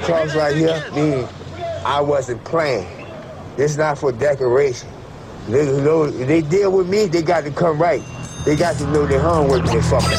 cross right here means I wasn't playing. This not for decoration. They deal with me, they got to come right. They got to know their homework, they fucking